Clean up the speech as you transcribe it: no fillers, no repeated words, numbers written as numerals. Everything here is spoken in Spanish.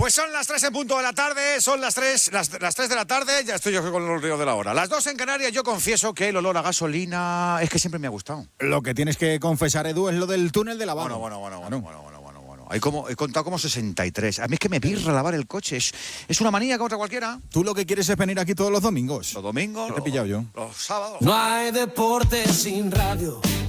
Pues son las 3 en punto de la tarde, son las 3 de la tarde, ya estoy yo con el río de la hora. Las 2 en Canarias, yo confieso que el olor a gasolina es que siempre me ha gustado. Lo que tienes que confesar, Edu, es lo del túnel de lavado. Bueno. He contado como 63. A mí es que me pirra lavar el coche, es una manía que otra cualquiera. Tú lo que quieres es venir aquí todos los domingos. Los domingos, ¿Qué te he pillado yo? los sábados. No hay deporte sin radio.